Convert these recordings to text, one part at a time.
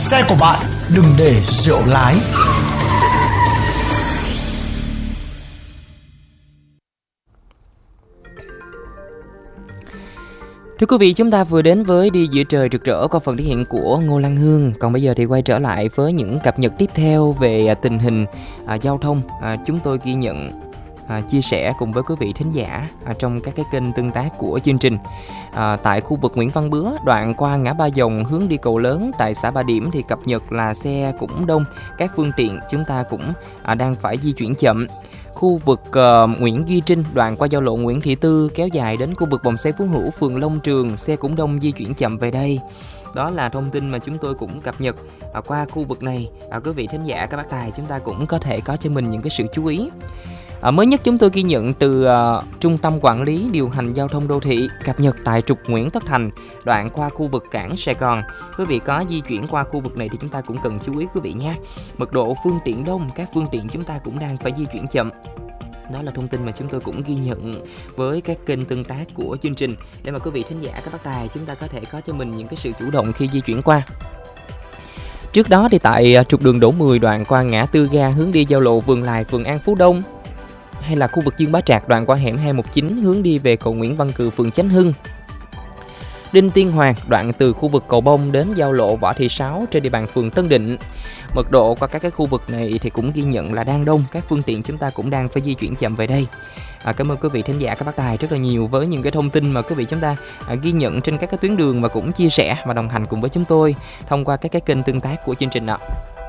xe của bạn đừng để rượu lái. Thưa quý vị, chúng ta vừa đến với Đi Giữa Trời Rực Rỡ qua phần thể hiện của Ngô Lan Hương. Còn bây giờ thì quay trở lại với những cập nhật tiếp theo về tình hình giao thông. Chúng tôi ghi nhận, chia sẻ cùng với quý vị thính giả trong các cái kênh tương tác của chương trình. Tại khu vực Nguyễn Văn Bứa, đoạn qua ngã Ba Dòng hướng đi Cầu Lớn tại xã Ba Điểm thì cập nhật là xe cũng đông, các phương tiện chúng ta cũng đang phải di chuyển chậm. Khu vực Nguyễn Duy Trinh, đoạn qua giao lộ Nguyễn Thị Tư kéo dài đến khu vực vòng xoay Phú Hữu, phường Long Trường, xe cũng đông, di chuyển chậm về đây. Đó là thông tin mà chúng tôi cũng cập nhật qua khu vực này. Quý vị thính giả, các bác đài, chúng ta cũng có thể có cho mình những cái sự chú ý. Mới nhất chúng tôi ghi nhận từ Trung tâm Quản lý Điều hành Giao thông Đô thị, cập nhật tại trục Nguyễn Tất Thành, đoạn qua khu vực cảng Sài Gòn. Quý vị có di chuyển qua khu vực này thì chúng ta cũng cần chú ý quý vị nha. Mật độ phương tiện đông, các phương tiện chúng ta cũng đang phải di chuyển chậm. Đó là thông tin mà chúng tôi cũng ghi nhận với các kênh tương tác của chương trình, để mà quý vị thính giả, các bác đài, chúng ta có thể có cho mình những cái sự chủ động khi di chuyển qua. Trước đó thì tại trục đường Đỗ Mười, đoạn qua ngã tư ga hướng đi giao lộ Vườn Lài, phường An Phú Đông, hay là khu vực Dương Bá Trạc, đoạn qua hẻm 219 hướng đi về cầu Nguyễn Văn Cừ, phường Chánh Hưng. Đinh Tiên Hoàng, đoạn từ khu vực Cầu Bông đến giao lộ Võ Thị Sáu trên địa bàn phường Tân Định. Mật độ qua các cái khu vực này thì cũng ghi nhận là đang đông, các phương tiện chúng ta cũng đang phải di chuyển chậm về đây. Cảm ơn quý vị thính giả, các bác đài rất là nhiều với những cái thông tin mà quý vị chúng ta ghi nhận trên các cái tuyến đường, và cũng chia sẻ và đồng hành cùng với chúng tôi thông qua các cái kênh tương tác của chương trình ạ.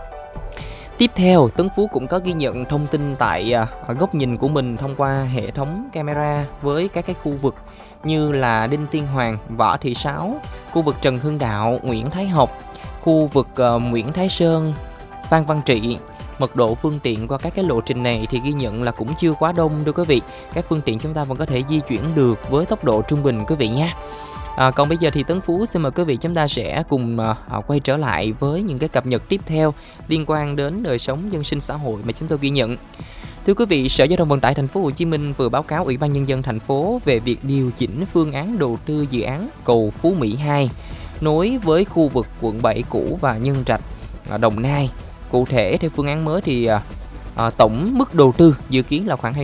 Tiếp theo, Tấn Phú cũng có ghi nhận thông tin tại góc nhìn của mình thông qua hệ thống camera với các cái khu vực như là Đinh Tiên Hoàng, Võ Thị Sáu, khu vực Trần Hưng Đạo, Nguyễn Thái Học, khu vực Nguyễn Thái Sơn, Phan Văn Trị. Mật độ phương tiện qua các cái lộ trình này thì ghi nhận là cũng chưa quá đông đâu quý vị. Các phương tiện chúng ta vẫn có thể di chuyển được với tốc độ trung bình quý vị nha. Còn bây giờ thì Tấn Phú xin mời quý vị chúng ta sẽ cùng quay trở lại với những cái cập nhật tiếp theo liên quan đến đời sống dân sinh xã hội mà chúng tôi ghi nhận. Thưa quý vị, Sở Giao thông Vận tải Thành phố Hồ Chí Minh vừa báo cáo Ủy ban Nhân dân thành phố về việc điều chỉnh phương án đầu tư dự án cầu Phú Mỹ 2 nối với khu vực quận 7 cũ và Nhân Trạch, Đồng Nai. Cụ thể, theo phương án mới thì tổng mức đầu tư dự kiến là khoảng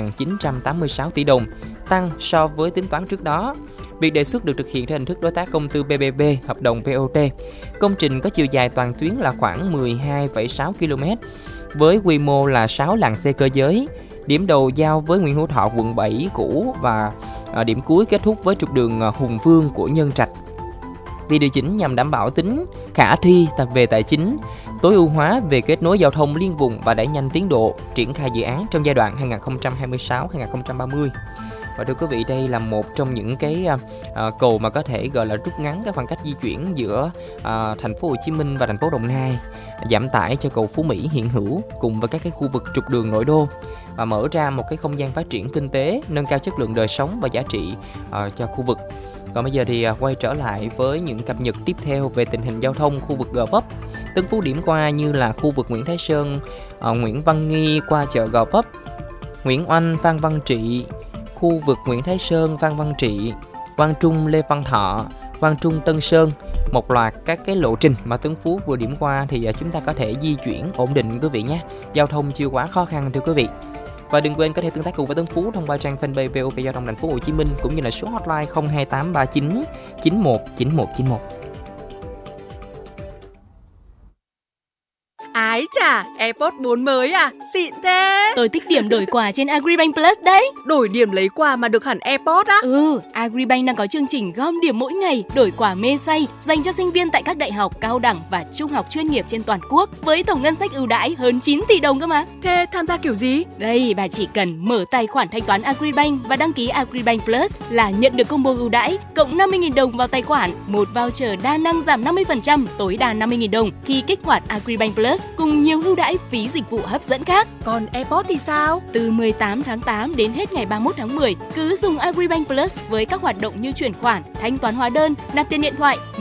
21.986 tỷ đồng, tăng so với tính toán trước đó. Việc đề xuất được thực hiện theo hình thức đối tác công tư PPP, hợp đồng BOT. Công trình có chiều dài toàn tuyến là khoảng 12,6 km, với quy mô là 6 làn xe cơ giới. Điểm đầu giao với Nguyễn Hữu Thọ, quận 7 cũ, và điểm cuối kết thúc với trục đường Hùng Vương của Nhân Trạch. Việc điều chỉnh nhằm đảm bảo tính khả thi về tài chính, tối ưu hóa về kết nối giao thông liên vùng và đẩy nhanh tiến độ triển khai dự án trong giai đoạn 2026-2030. Và thưa quý vị, đây là một trong những cái cầu mà có thể gọi là rút ngắn cái khoảng cách di chuyển giữa thành phố Hồ Chí Minh và thành phố Đồng Nai, giảm tải cho cầu Phú Mỹ hiện hữu cùng với các cái khu vực trục đường nội đô, và mở ra một cái không gian phát triển kinh tế, nâng cao chất lượng đời sống và giá trị cho khu vực. Còn bây giờ thì quay trở lại với những cập nhật tiếp theo về tình hình giao thông khu vực Gò Vấp. Tân Phú điểm qua như là khu vực Nguyễn Thái Sơn, Nguyễn Văn Nghi qua chợ Gò Vấp, Nguyễn Oanh, Phan Văn Trị, khu vực Nguyễn Thái Sơn, Phan Văn Trị, Quang Trung, Lê Văn Thọ, Quang Trung, Tân Sơn. Một loạt các cái lộ trình mà Tuấn Phú vừa điểm qua thì chúng ta có thể di chuyển ổn định quý vị nhé. Giao thông chưa quá khó khăn thưa quý vị. Và đừng quên có thể tương tác cùng với Tuấn Phú thông qua trang fanpage VOV Giao thông Thành phố Hồ Chí Minh, cũng như là số hotline 02839 919191. Ái chà, AirPods 4 mới à? Xịn thế. Tôi tích điểm đổi quà trên Agribank Plus đấy. Đổi điểm lấy quà mà được hẳn AirPods á? Agribank đang có chương trình gom điểm mỗi ngày đổi quà mê say dành cho sinh viên tại các đại học, cao đẳng và trung học chuyên nghiệp trên toàn quốc, với tổng ngân sách ưu đãi hơn 9 tỷ đồng cơ mà. Thế tham gia kiểu gì? Đây, bà chỉ cần mở tài khoản thanh toán Agribank và đăng ký Agribank Plus là nhận được combo ưu đãi cộng 50.000 đồng vào tài khoản, một voucher đa năng giảm 50%, tối đa 50.000 đồng khi kích hoạt Agribank Plus, cùng nhiều ưu đãi phí dịch vụ hấp dẫn khác. Còn AirPods thì sao? Từ 18 tháng 8 đến hết ngày 31 tháng 10, cứ dùng Agribank Plus với các hoạt động như chuyển khoản, thanh toán hóa đơn, nạp tiền điện thoại,